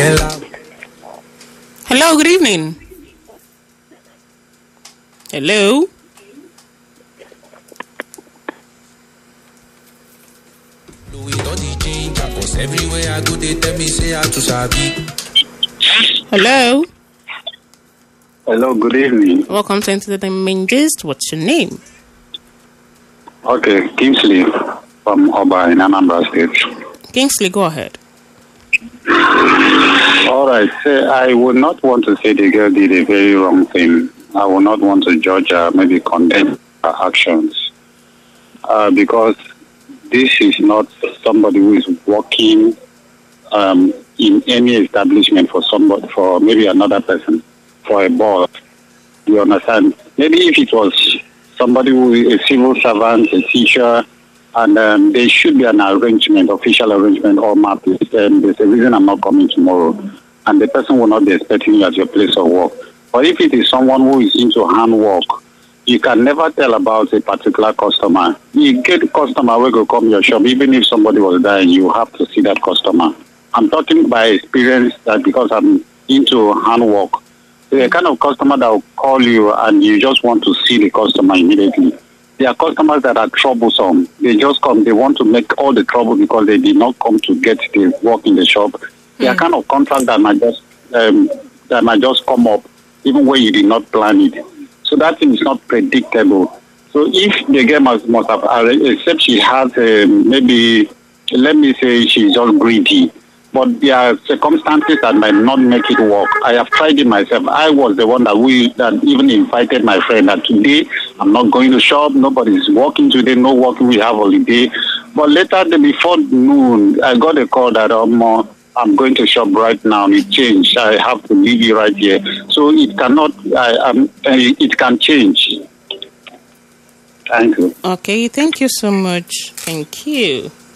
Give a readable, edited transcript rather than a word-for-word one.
Hello, good evening. Hello. Hello. Hello, good evening. Welcome to Entertainment Gist. What's your name? Okay, Kingsley from Oba in Anambra State. Kingsley, go ahead. All right, I would not want to say the girl did a very wrong thing. I would not want to judge her, maybe condemn her actions. Because this is not somebody who is working in any establishment for somebody, for maybe another person, for a boss. You understand? Maybe if it was somebody who is a civil servant, a teacher, and there should be an arrangement, official arrangement, or map. There's a reason I'm not coming tomorrow, and the person will not be expecting you at your place of work. But if it is someone who is into handwork, you can never tell about a particular customer. You get a customer who will come to your shop, even if somebody was dying, you have to see that customer. I'm talking by experience that because I'm into handwork. The kind of customer that will call you and you just want to see the customer immediately. There are customers that are troublesome. They just come, they want to make all the trouble because they did not come to get the work in the shop. There are kind of contracts that might just come up even when you did not plan it. So that thing is not predictable. So if the girl must have, except she has maybe, let me say she's just greedy, but there are circumstances that might not make it work. I have tried it myself. I was the one that even invited my friend that today I'm not going to shop. Nobody's working today. No working. We have holiday. But later, before noon, I got a call that I'm going to shop right now. It changed. I have to leave you right here. So it cannot. It can change. Thank you. Okay. Thank you so much. Thank you.